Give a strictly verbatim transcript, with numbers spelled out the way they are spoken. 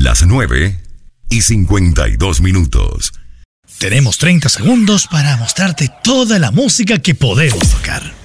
Las nueve y cincuenta y dos minutos. Tenemos treinta segundos para mostrarte toda la música que podemos tocar.